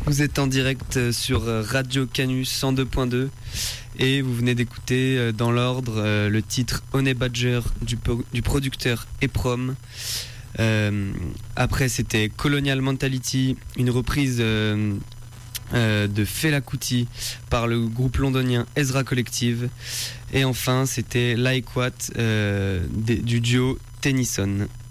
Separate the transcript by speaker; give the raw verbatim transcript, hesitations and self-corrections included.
Speaker 1: Vous êtes en direct sur Radio Canu cent deux point deux et vous venez d'écouter dans l'ordre le titre Honey Badger du, du producteur Eprom. Euh, après c'était Colonial Mentality, une reprise euh, euh, de Fela Kuti par le groupe londonien Ezra Collective. Et enfin c'était Like What euh, du duo Tennyson.